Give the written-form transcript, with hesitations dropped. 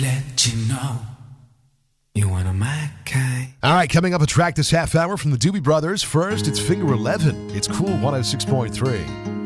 let you know you one of my kind. All right, coming up a track this half hour from the Doobie Brothers. First, it's Finger 11. It's Cool 106.3.